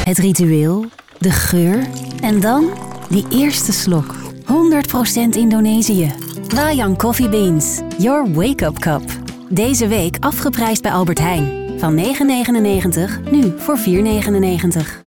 Het ritueel, de geur en dan die eerste slok. 100% Indonesië. Wayang Coffee Beans. Your wake-up cup. Deze week afgeprijsd bij Albert Heijn. Van €9,99 nu voor €4,99.